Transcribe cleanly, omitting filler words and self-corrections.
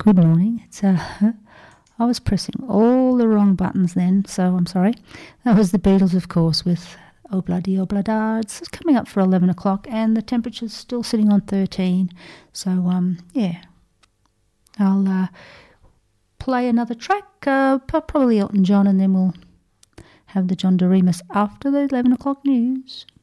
Good morning. It's I was pressing all the wrong buttons then, so I'm sorry. That was the Beatles, of course, with Oh Bloody Oh Blada. It's coming up for 11 o'clock and the temperature's still sitting on 13. So, yeah. I'll play another track, probably Elton John, and then we'll have the John Doremus after the 11 o'clock news.